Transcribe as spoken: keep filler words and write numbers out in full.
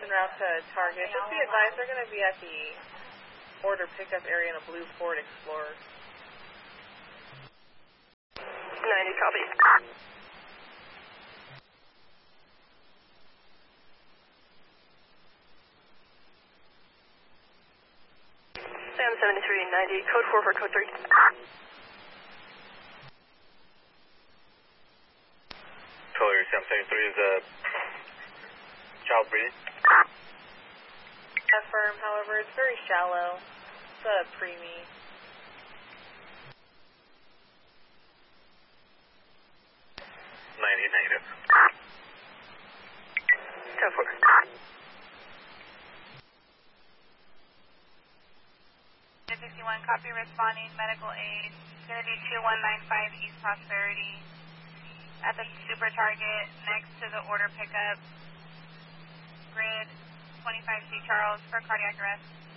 en route to target. Just be advised, they're going to be at the order pickup area in a blue Ford Explorer. ninety, copy. Sam seventy-three ninety, code four for code three. Color Sam seventy-three is a child breathing. Affirm, however, it's very shallow. It's a preemie. ninety negative. ten four. fifty-one, copy responding, medical aid. It's going to be two one nine five East Prosperity at the super target next to the order pickup. Grid twenty-five C Charles for cardiac arrest.